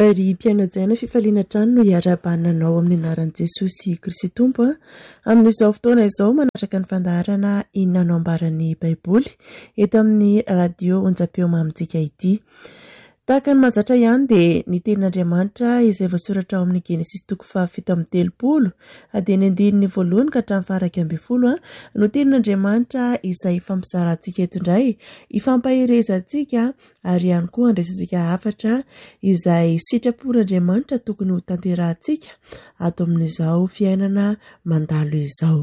Ry mpianatsaina fifaliana trano no hiara-bananao amin'ny anaran'i Jesosy Kristy Tompo amin'izao fotoana izao manatraka ny fandaharana inona no ambaran'ny Baiboly eto amin'ny radio onjam-peo mamintsika ity. Tahaka ny mahazatra ihany dia ny tenin'Andriamanitra izay voasoratra ao amin'ny Genesis 7:30 dia ny andininy voalohany ka hatramin'ny faha 11 no tenin'Andriamanitra izay fampizarantsika eto indray, ifampahirezantsika ary ihany koa andraisantsika hafatra izay sitrapon'Andriamanitra tokony ho tanterahantsika ato amin'izao fiainana mandalo izao.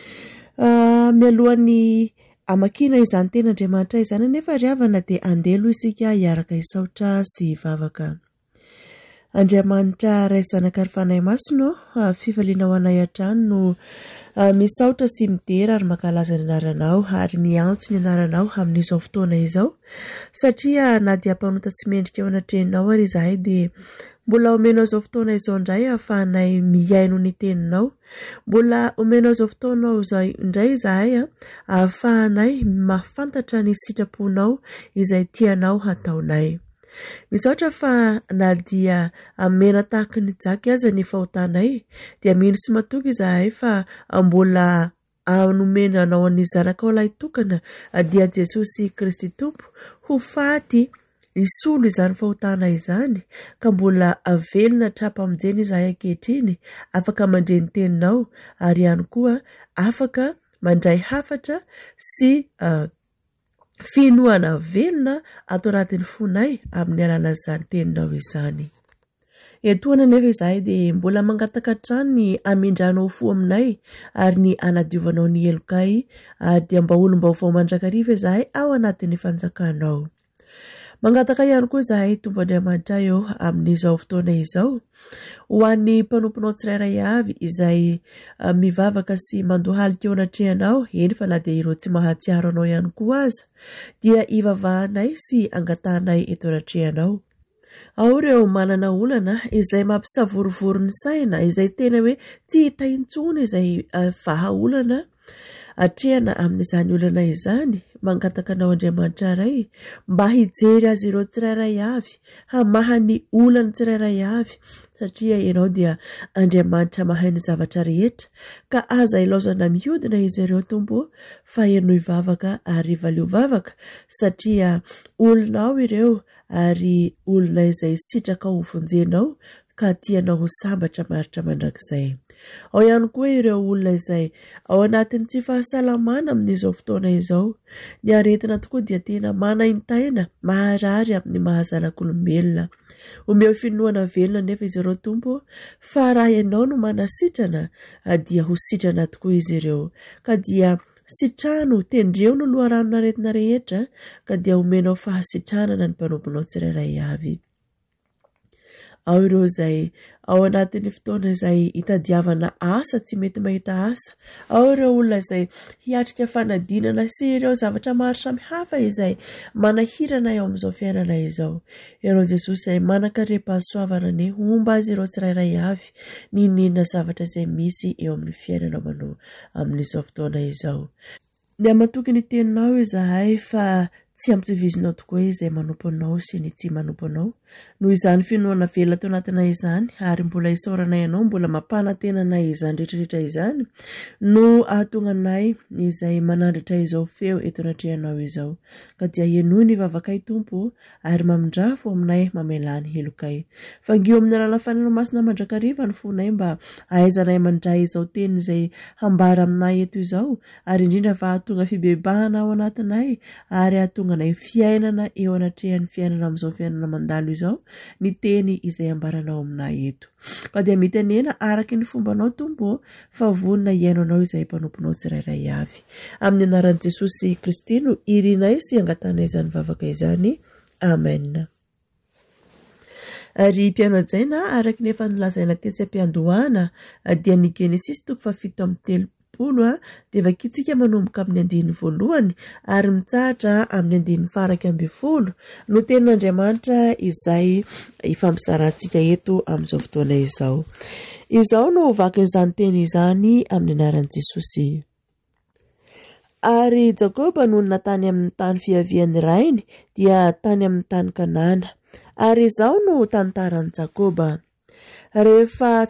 Mialohan'ny amakina izany tenin'Andriamanitra izany nefa riavana dia andelo isika hiaraka isaotra sy hivavaka. Andriamanitra ray zanaka ary fanahy masino, fifaliana ho anay hatrany no misaotra sy midera ary mankalaza ny anaranao ary miantso ny anaranao amin'izao fotoana izao, satria na dia mpanota tsy mendrika ao anatreninao ary izahay dia mbola omenao izao fotoana izao indray ahafahanay miaino ny teninao. Mbola omenao izao fotoana indray izahay ahafahanay mahafantatra ny sitraponao izay tianao hataonay. Misaotra fa na dia amena tahaka ny jaky aza ny fahotanay dia mino sy matoky izahay fa mbola anomenanao ny zanakao lahy tokana dia Jesosy Kristy Tompo ho faty isolo izany fahotana izany, ka mbola avelona trapa-monjeny izahay ankehitriny, afaka mandre ny teninao ary ihany koa afaka mandray hafatra sy finoana velona ato anatin'ny fonay amin'ny alalan'izany teninao izany. Etoana nefa izahay dia mbola mangataka trano ny amindranao fo aminay ary ny anadiovanao ny elokay ary dia mba olom-baovao mandrakariva izahay ao anatin'ny fanjakanao. Mangataka ihany koa izahay Tompo Andriamanitra eo amin'izao fotoana izao ho an'ny mpanomponao tsirairay avy izay mivavaka sy mandohalika eo anatrehanao, eny fa na dia ireo tsy mahatsiaro anao ihany koa aza dia ivavahanay sy angatahanay eto anatrehanao. Ao ireo manana olana izay mampisavorovoro ny saina, izay tena hoe tsy hita intsony izay vaha olana atrehana amin'izany olana izany. Mangataka anao Andriamanitra ray mba hijery azy ireo tsirairay avy, hamaha ny olana tsirairay avy, satria ianao dia Andriamanitra mahay ny zavatra rehetra, ka aza ilaozana mihodina izy ireo Tompo fa ianao hivavaka ary valeo vavaka, satria olonao ireo ary olona izay sitraka ho vonjenao ka tianao ho sambatra maritra mandrakizay. Ao ihany koa ireo olona izay ao anatin'ny tsy fahasalamana amin'izao fotoana izao. Ny aretina tokoa dia tena manaintaina, maharary amin'ny mahazanak'olombelona. Omeo finoana velona nefa izy ireo Tompo, fa raha ianao no manasitrana dia ho sitrana tokoa izy ireo, ka dia sitrano tendreo no loharanona aretina rehetra, ka dia omenao fahasitranana ny mpanomponao tsirairay avy. Ao ireo izay ao anatin'ny fotoana izay hitadiavana asa tsy mety mahita asa. Ao ireo olona izay hiatrika fanadinana sy ireo zavatra maro samihafa izay manahirana eo amin'izao fiainana izao. Ianao Jesosy izay manankarem-pahasoavana ny homba azy ireo tsirairay avy ninona zavatra izay misy eo amin'ny fiainana manao amin'izao fotoana izao. Ny amatoky ny teninao izahay fa tsy ampitovizinao tokoa izay manompo anao sy ny tsy manompo anao. Noho izany finoana velona teo anatina izany ary mbola isaoranay ianao, mbola mampanatenanay izany rehetrarehetra izany no ahatonganay izay manandratra izao feo eto anatrehanao izao. Ka dia ienoy ny vavakay Tompo ary mamindrafo aminay mamelany helokay. Fangio amin'ny alalan'ny fananao masina mandrakariva ny fonay mba ahaizanay mandray izao teny izay hambara aminay eto izao, ary indrindra fa ahatonga fibebahana ao anatinay ary ahatonganay fiainana eo anatrehan'ny fiainana amin'izao fiainana mandalo izao ny teny izay ambaranao aminay eto. Ka dia mitenena araky ny fombanao Tompo fa vonona iainanao izay mpanomponao tsirairay avy. Amin'ny anaran'i Jesosy Kristy no irinay sy angatanay izany vavaka izany. Amen. Ary mpianatsaina araky ny efa nolazaina tetsy am-piandohana dia ny Genesis 7:30 dia vakitsika manomboka amin'ny andiny voalohany ary mitsahatra amin'ny andiny faha 11 no tenin'Andriamanitra izay ifampizarantsika eto amin'izao fotoana izao. Izao no vakin'izany teny izany amin'ny anaran'i Jesosy. Ary Jakoba no natany amin'ny tany fiavian'ny rainy dia tany amin'ny tany Kanana. Ary izao no tantaran'i Jakoba. Rehefa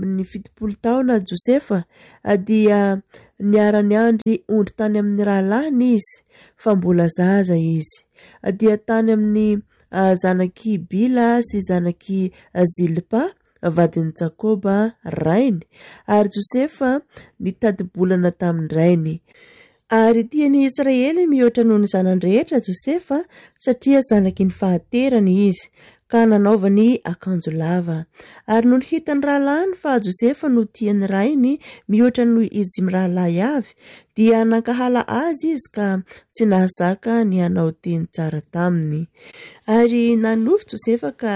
17 taona Josefa dia niara-ny andry ondry tany amin'ny rahalahiny izy, fa mbola zaza izy. Dia tany amin'ny zanaky Bila sy zanaky Zilpa, vadin'i Jakoba rainy, ary Josefa nitady-bolana tamin'ny rainy. Ary tiany Israely mihoatra noho ny zanany rehetra Josefa satria zanaky ny fahaterany izy, ka nanaovany akanjo lava. Ary noho hitany rahalahiny fa Josefa no tiany rainy mihoatra noho izy mirahalahy avy, dia nankahala azy izy ka tsy nahazaka ny hanao teny tsara taminy. Ary nanofy Josefa ka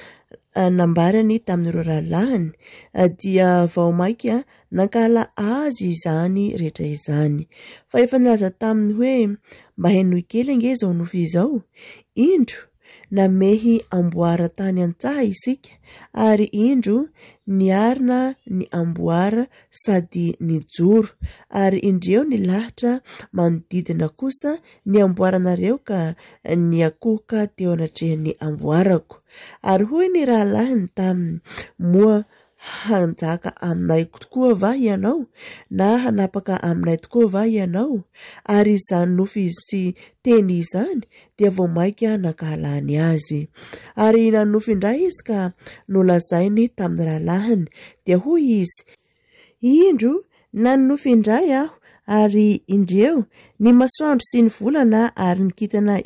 nambarany tamin'ireo rahalahiny, dia vao mainka nankahala azy izany rehetra izany. Fa efa nilaza taminy hoe mba hainoy kely ange izao nofy izao. Indro namehy amboara tany antsaha isika, ary indro niarina ny amboara sady ny joro, ary indreo ny lahitra manodidina kosa ny amboaranareo ka ny akohoka teo anatrehan'ny amboarako. Ary hoy ny rahalahiny taminy, moa hanjaka aminay tokoa va ianao, na hanapaka aminay tokoa va ianao? Ary izany nofy izy teny izany dia vao mainka nankahalany azy. Ary nanofy indray izy ka nolazainy tamin'ny rahalahiny, dia hoy izy, indro nanofy indray aho, ary indreo ny masoandro sy ny volana ary ny kintana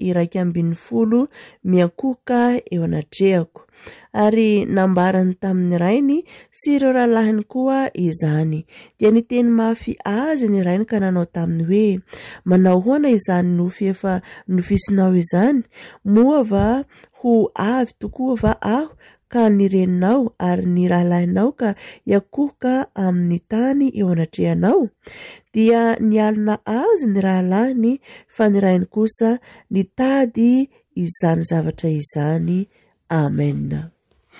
12 miakoka eo anatrehako. Ary nambarany tamin'ny rainy sy ireo rahalahiny koa izany. Dia niteny mafy azy ny rainy ka nanao taminy hoe, manao hoana izany nofy efa nofisinao izany? Moa va ho avy tokoa va aho ka nireninao ary ny rahalahinao ka iakohoka amin'ny tany eo anatrehanao? Dia nialina azy ny rahalahiny, fa ny rainy kosa nitady izany zavatra izany. Amen.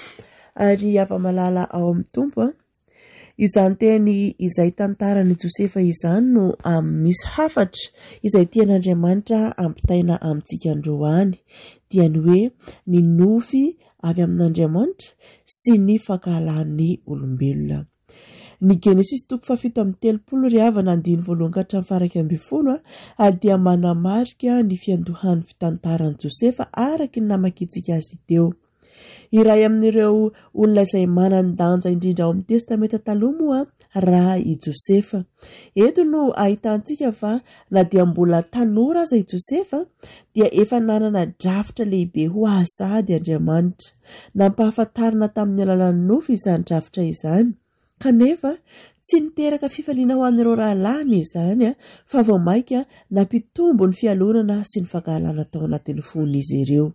Ary afa-malala ao amin'ny tompo, izany teny izay tantarany Josefa izany no misy hafatra izay tian'Andriamanitra ampitaina amintsika androany, dia ny hoe ny nofy avy amin'Andriamanitra sy ny fankahalahan'ny olombelona. Ny Genesis 7:30 ry havana 1:1-10 dia manamarika ny fiandohan'ny fitantaran'i Josefa araky ny namakitsika azy teo. Iray amin'ireo olona izay manan-danja indrindra ao amin'ny testamenta taloha moa raha i Josefa. Eto no ahitantsika fa na dia mbola tanora aza i Josefa, dia efa nanana drafitra lehibe ho azady Andriamanitra. Nampahafantarina tamin'ny alalan'ny nofy izany drafitra izany. Kanefa tsy niteraka fifaliana ho an'ireo rahalahiny izany, fa vao mainka nampitombo ny fialonana sy ny fankahalana tao anatin'ny fon'izy ireo.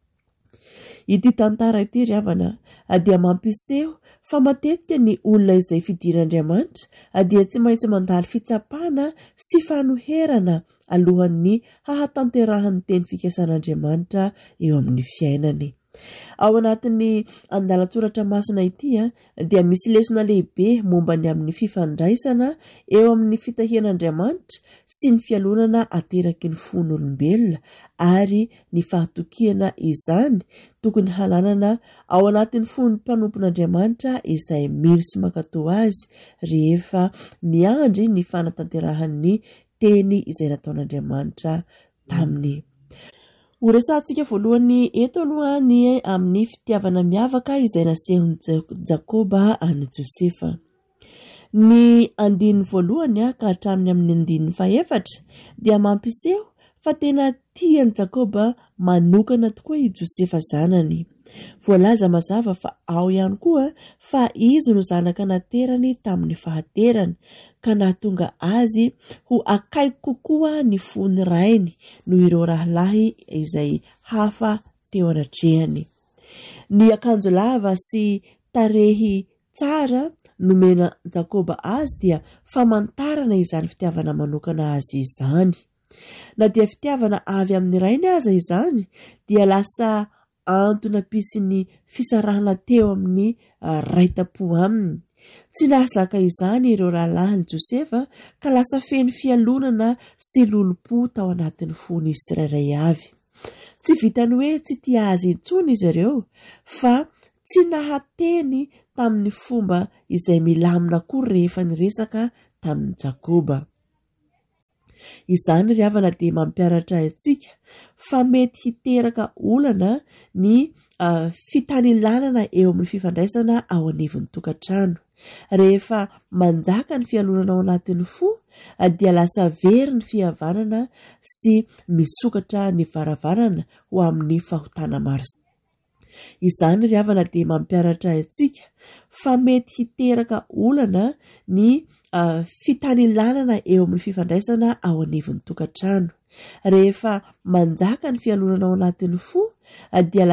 Ity tantara ity ry havana dia mampiseho fa matetika ny olona izay fidiran'Andriamanitra dia tsy maintsy mandalo fitsapana sy fanoherana alohan'ny hahatanterahan'ny teny fikasan'Andriamanitra eo amin'ny fiainany. Ao anatin'ny andalan-tsoratra masina ity dia misy lesona lehibe momba ny amin'ny fifandraisana eo amin'ny fitahian'Andriamanitra sy ny fialonana ateraky ny fon'olombelona ary ny fahatokiana izany tokony hananana ao anatin'ny fon'ny mpanompon'Andriamanitra izay milo tsy mankatao azy rehefa miandry ny fanatanterahan'ny teny izay nataon'Andriamanitra taminy. Horesantsika voalohany eto aloha ny amin'ny fitiavana miavaka izay nasehon'i Jakoba any Josefa. Ny andininy voalohany ka hatramin'ny amin'ny andininy fahaefatra dia mampiseho fa tena tian'i Jakoba manokana tokoa i Josefa zanany. Voalaza mazava fa ao ihany koa fa izy no zanaka naterany tamin'ny fahaterany, ka nahatonga azy ho akaiky kokoa ny fony rainy noho ireo rahalahy izay hafa teo anatrehany. Ny akanjo lava sy tarehy tsara nomena Jakoba azy dia famantarana izany fitiavana manokana azy izany. Na dia fitiavana avy amin'ny rainy aza izany, dia lasa antony ampisy ny fisarahana teo amin'ny raitapo aminy. Tsy nahazaka izany ireo rahalahiny Josefa, ka lasa feno fialonana sy lolo-po tao anatin'ny fon'izy tsirairay avy. Tsy vitany hoe tsy tia azy intsony izy ireo, fa tsy nahateny tamin'ny fomba izay milamina koa rehefa niresaka tamin'ny Jakoba. Izany ry havana dia mampianatra antsika fa mety hiteraka olana ny fitanilanana eo amin'ny fifandraisana ao anivon'ny tokantrano. Rehefa manjaka ny fialonana ao anatin'ny fo, dia lasa very ny fihavanana sy misokatra ny varavarana ho amin'ny fahotana maro. Izany ry havana dia mampianatra antsika fa mety hiteraka olana ny fitanilanana eo amin'ny fifandraisana ao anivon'ny tokantrano. Rehefa manjaka ny fialonana ao anatin'ny fo, dia